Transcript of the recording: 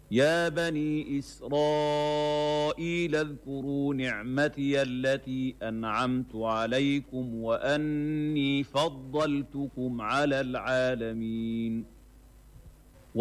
يا بني إسرائيل اذكروا نعمتي التي أنعمت عليكم وأني فضلتكم على العالمين